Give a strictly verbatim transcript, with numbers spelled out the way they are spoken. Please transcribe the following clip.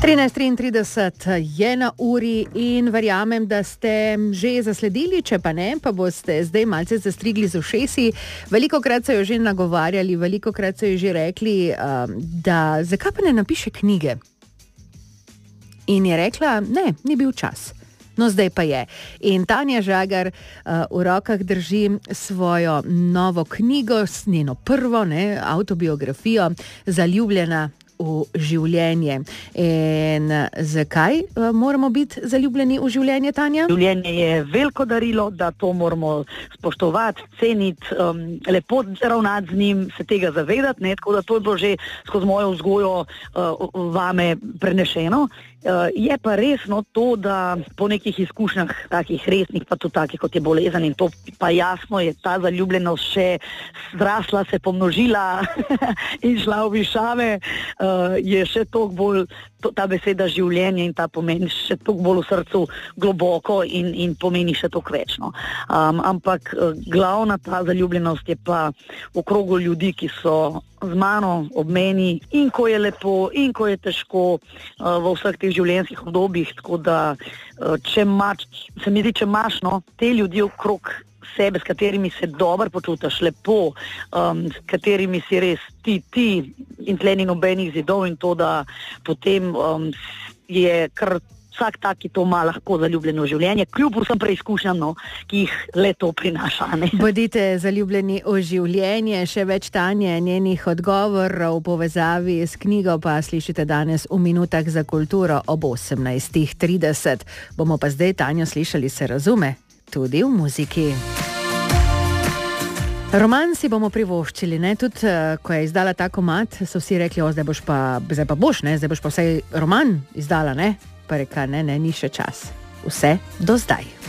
trinajst triintrideset je na uri in verjamem, da ste že zasledili, če pa ne, pa boste zdaj malce zastrigli z ušesi. Velikokrat so jo že nagovarjali, velikokrat so jo že rekli, da zakaj pa ne napiše knjige. In je rekla, ne, ni bil čas. No, zdaj pa je. In Tanja Žagar uh, v rokah drži svojo novo knjigo, njeno prvo ne, avtobiografijo, Zaljubljena v življenje. In zakaj uh, moramo biti zaljubljeni v življenje, Tanja? Življenje je veliko darilo, da to moramo spoštovati, ceniti, um, lepo ravnati z njim, se tega zavedati, ne? Tako da to je bilo že skozi mojo vzgojo uh, vame prenešeno. Uh, je pa resno to, da po nekih izkušnjah, takih resnih, pa tudi takih, kot je bolezen in to, pa jasno je ta zaljubljenost še zrasla, se pomnožila in šla v višave, uh, je še toliko bolj, to, ta beseda življenje in ta pomen še toliko bolj v srcu globoko in, in pomeni še toliko več. No. Um, ampak uh, glavna ta zaljubljenost je pa v krogu ljudi, ki so z mano, ob meni, in ko je lepo, in ko je težko, uh, v vseh teh življenjskih obdobjih, tako da uh, če imaš, se mi zdi, če imaš no, te ljudi okrog sebe, s katerimi se dobro počutiš, lepo, um, s katerimi si res ti, ti in tle ni nobenih zidov in to, da potem um, je kar vsak tak, ki to ima lahko zaljubljeno življenje, kljub vsem preizkušnjam, no, ki jih le to prinaša. Ne? Bodite zaljubljeni v življenje, še več Tanje, njenih odgovorov v povezavi s knjigo pa slišite danes v Minutah za kulturo ob osemnajst trideset. Bomo pa zdaj Tanjo slišali, se razume, tudi v muziki. Roman si bomo privoščili, ne? Tudi ko je izdala ta komad, so vsi rekli, o, zdaj boš pa, zdaj pa boš, ne? Zdaj boš pa vsaj roman izdala, ne? Pa reka, ne, ne, ni še čas. Vse do zdaj.